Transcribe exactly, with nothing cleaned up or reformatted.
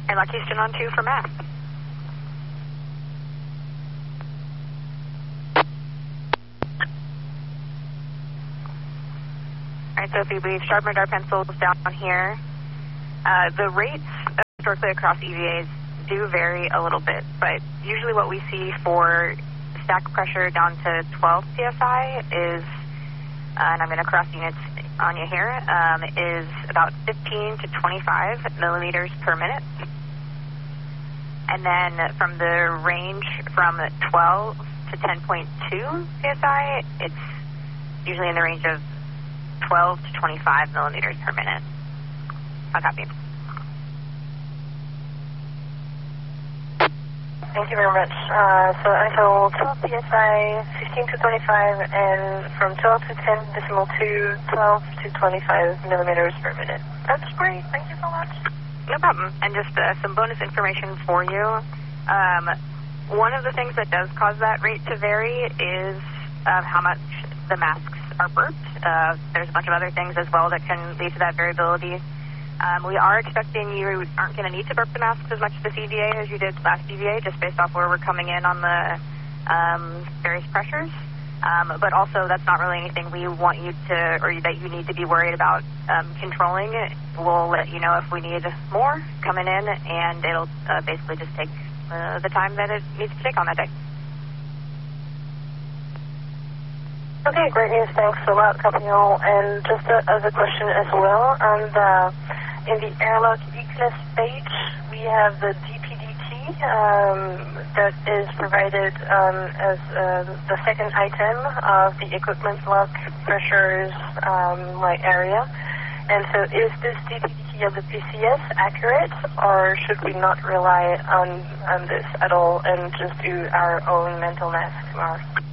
Airlock Houston on two for mast. Alright, so if we, we've sharpened our pencils down here, uh, the rates uh, historically across E V As do vary a little bit, but usually what we see for stack pressure down to twelve P S I is, uh, and I'm going to cross units on you here, um, is about fifteen to twenty-five millimeters per minute. And then from the range from twelve to ten point two P S I, it's usually in the range of twelve to twenty-five millimeters per minute. I'll copy. Thank you very much. Uh, so until twelve P S I, fifteen to twenty-five, and from twelve to ten decimal two, twelve to twenty-five millimeters per minute. That's great. Thank you so much. No problem. And just uh, some bonus information for you. Um, one of the things that does cause that rate to vary is uh, how much the masks are burped. Uh, there's a bunch of other things as well that can lead to that variability. Um, we are expecting you aren't going to need to burp the masks as much this E V A as you did last E V A, just based off where we're coming in on the um, various pressures. Um, but also, that's not really anything we want you to, or that you need to be worried about um, controlling. We'll let you know if we need more coming in, and it'll uh, basically just take uh, the time that it needs to take on that day. Okay, great news. Thanks a lot, Gabriel. And just a, as a question as well, on the, in the airlock E-class page, we have the D P D T um, that is provided um, as uh, the second item of the equipment lock pressures um, like area. And so is this D P D T of the P C S accurate, or should we not rely on, on this at all and just do our own mental mask tomorrow?